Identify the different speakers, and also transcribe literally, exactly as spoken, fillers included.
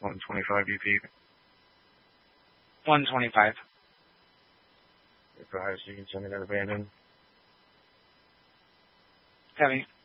Speaker 1: one twenty-five B P.
Speaker 2: one twenty-five.
Speaker 1: Advise you can send it at abandoned.
Speaker 2: Heavy.